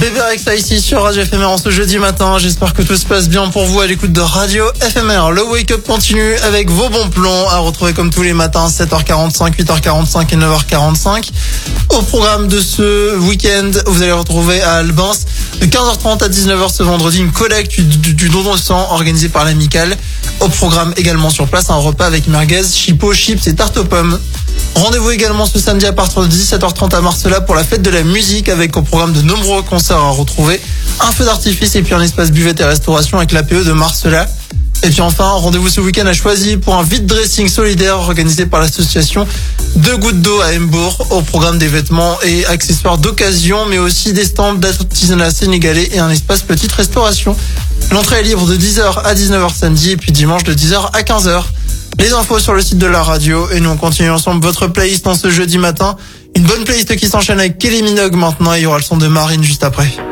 Bébé Rexa ici sur Radio FMR en ce jeudi matin. J'espère que tout se passe bien pour vous à l'écoute de Radio FMR. Le Wake Up continue avec vos bons plans à retrouver comme tous les matins 7h45, 8h45 et 9h45. Au programme de ce week-end, vous allez retrouver à Albins de 15h30 à 19h ce vendredi une collecte du don de sang organisée par l'Amicale. Au programme également sur place un repas avec merguez, chipot, chips et tarte aux pommes. Rendez-vous également ce samedi à partir de 17h30 à Marcella pour la fête de la musique avec au programme de nombreux concerts à retrouver, un feu d'artifice et puis un espace buvette et restauration avec l'APE de Marcella. Et puis enfin, rendez-vous ce week-end à Choisy pour un vide dressing solidaire organisé par l'association Deux Gouttes d'eau à Embourg. Au programme des vêtements et accessoires d'occasion, mais aussi des stands d'artisanat sénégalais et un espace petite restauration. L'entrée est libre de 10h à 19h samedi et puis dimanche de 10h à 15h. Les infos sur le site de la radio et nous on continue ensemble votre playlist en ce jeudi matin. Une bonne playlist qui s'enchaîne avec Kelly Minogue maintenant et il y aura le son de Marine juste après.